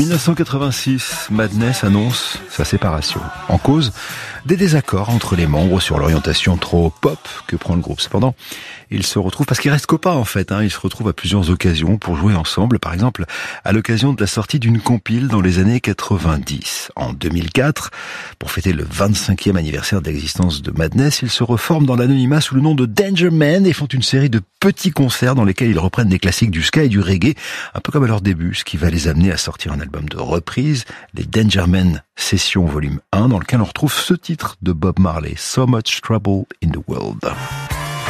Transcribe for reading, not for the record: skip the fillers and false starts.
1986, Madness annonce sa séparation. En cause, des désaccords entre les membres sur l'orientation trop pop que prend le groupe. Cependant, ils se retrouvent, parce qu'ils restent copains en fait, ils se retrouvent à plusieurs occasions pour jouer ensemble. Par exemple, à l'occasion de la sortie d'une compile dans les années 90. En 2004, pour fêter le 25e anniversaire d'existence de Madness, ils se reforment dans l'anonymat sous le nom de Danger Man et font une série de petits concerts dans lesquels ils reprennent des classiques du ska et du reggae, un peu comme à leur début, ce qui va les amener à sortir un album de reprise, les Danger Man Sessions Volume 1, dans lequel on retrouve ce titre de Bob Marley, So Much Trouble in the World.